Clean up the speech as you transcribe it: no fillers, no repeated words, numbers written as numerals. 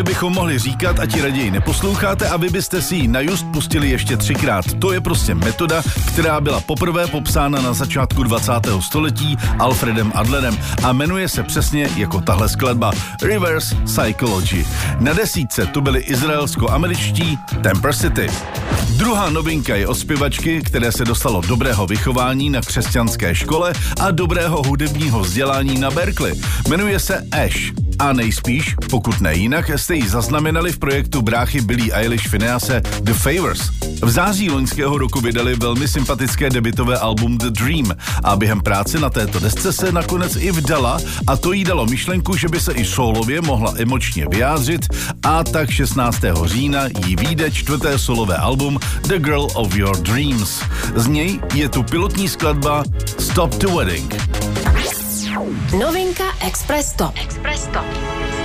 bychom mohli říkat, ať ji raději neposloucháte a vy byste si ji na just pustili ještě 3krát. To je prostě metoda, která byla poprvé popsána na začátku 20. století Alfredem Adlerem a jmenuje se přesně jako tahle skladba Reverse Psychology. Na 10 to byli izraelsko-američtí Temper City. Druhá novinka je od zpěvačky, které se dostalo dobrého vychování na křesťanské škole a dobrého hudebního vzdělání na Berkeley. Jmenuje se Ash. A nejspíš, pokud ne jinak, jste ji zaznamenali v projektu bráchy Billie Eilish Phinease The Favours. V září loňského roku vydali velmi sympatické debutové album The Dream a během práce na této desce se nakonec i vdala a to jí dalo myšlenku, že by se i solově mohla emočně vyjádřit a tak 16. října jí vyjde 4. solové album The Girl of Your Dreams. Z něj je tu pilotní skladba Stop the Wedding. Novinka Express Stop.